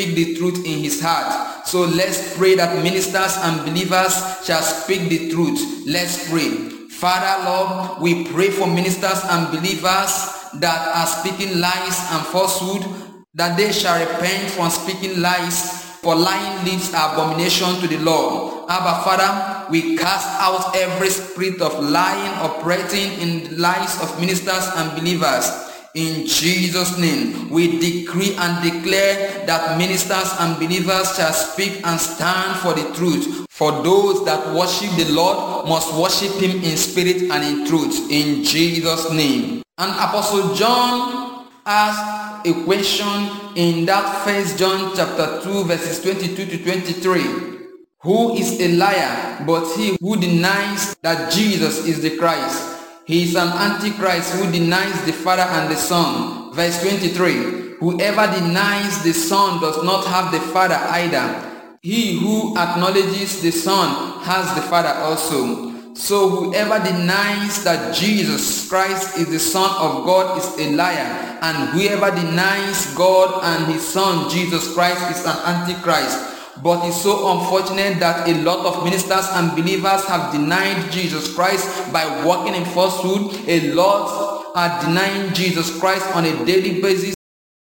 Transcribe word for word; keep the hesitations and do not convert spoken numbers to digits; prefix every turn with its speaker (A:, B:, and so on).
A: speak the truth in his heart. So let's pray that ministers and believers shall speak the truth. Let's pray. Father, Lord, we pray for ministers and believers that are speaking lies and falsehood, that they shall repent from speaking lies, for lying lips are abomination to the Lord. Abba, Father, we cast out every spirit of lying operating in the lives of ministers and believers. In Jesus' name, we decree and declare that ministers and believers shall speak and stand for the truth. For those that worship the Lord must worship him in spirit and in truth. In Jesus' name. And Apostle John asked a question in that First John chapter two verses twenty-two to twenty-three. Who is a liar but he who denies that Jesus is the Christ? He is an antichrist who denies the Father and the Son. Verse twenty-three. Whoever denies the Son does not have the Father either. He who acknowledges the Son has the Father also. So whoever denies that Jesus Christ is the Son of God is a liar, and whoever denies God and his Son Jesus Christ is an antichrist. But it's so unfortunate that a lot of ministers and believers have denied Jesus Christ by walking in falsehood. A lot are denying Jesus Christ on a daily basis.